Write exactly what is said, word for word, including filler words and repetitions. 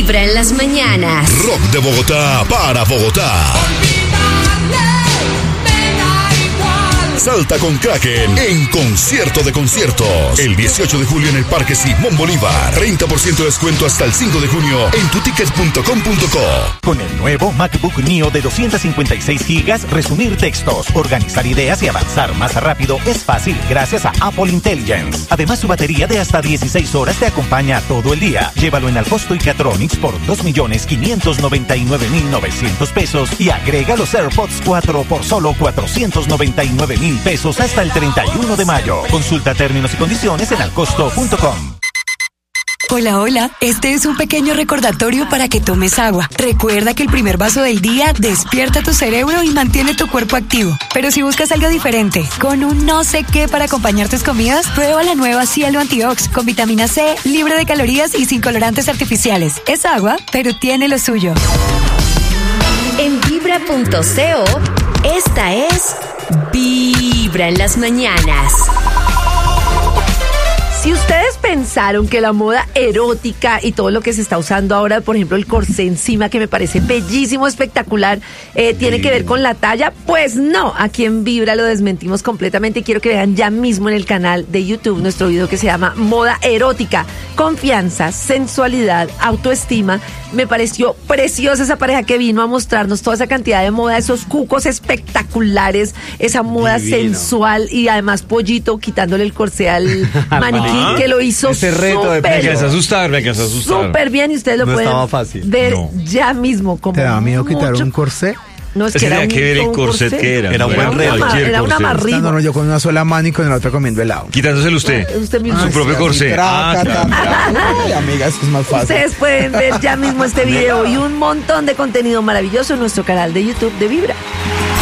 Vibra en las mañanas. Rock de Bogotá para Bogotá. Salta con Kraken en concierto de conciertos. El dieciocho de julio en el Parque Simón Bolívar. treinta por ciento de descuento hasta el cinco de junio en tuticket punto com punto co. Con el nuevo MacBook Neo de doscientos cincuenta y seis gigas, resumir textos, organizar ideas y avanzar más rápido es fácil gracias a Apple Intelligence. Además, su batería de hasta dieciséis horas te acompaña todo el día. Llévalo en Alcosto y Catronics por dos millones quinientos noventa y nueve mil novecientos pesos y agrega los AirPods cuatro por solo cuatrocientos noventa y nueve mil pesos hasta el treinta y uno de mayo. Consulta términos y condiciones en alcosto punto com. Hola, hola. Este es un pequeño recordatorio para que tomes agua. Recuerda que el primer vaso del día despierta tu cerebro y mantiene tu cuerpo activo. Pero si buscas algo diferente, con un no sé qué para acompañar tus comidas, prueba la nueva Cielo Antiox con vitamina C, libre de calorías y sin colorantes artificiales. Es agua, pero tiene lo suyo. En vibra punto co, esta es Vibra en las mañanas. Si ustedes pensaron que la moda erótica y todo lo que se está usando ahora, por ejemplo el corsé encima, que me parece bellísimo, espectacular, eh, tiene que ver con la talla, pues no, aquí en Vibra lo desmentimos completamente y quiero que vean ya mismo en el canal de YouTube nuestro video que se llama Moda Erótica. Confianza, sensualidad, autoestima. Me pareció preciosa esa pareja que vino a mostrarnos toda esa cantidad de moda, esos cucos espectaculares, esa moda Divino. sensual y además Pollito quitándole el corsé al maniquí. Que lo hizo Ese reto de súper, me alcanza a asustar, me alcanza a asustar. Súper bien y ustedes lo no pueden fácil. ver no. ya mismo. Como ¿Te daba miedo mucho... quitar un corsé? No, es que Tenía era un, que ver el un corset corsé. que era. Era un Era buen una, reto. ma- era una amarriba. No, no, yo con una sola mano y con la otra comiendo helado. Quitándoselo usted. Usted mismo. Su propio corsé. Ah, claro. Ay, amiga, eso es más fácil. Ustedes pueden ver ya mismo este video y un montón de contenido maravilloso en nuestro canal de YouTube de Vibra.